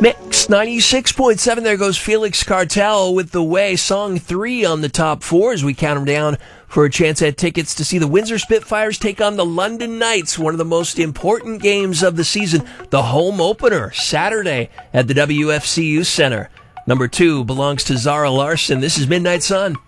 Mix 96.7. There goes Felix Cartel with The Way. Song 3 on the top 4 as we count them down for a chance at tickets to see the Windsor Spitfires take on the London Knights, one of the most important games of the season. The home opener, Saturday at the WFCU Center. Number 2 belongs to Zara Larson. This is Midnight Sun.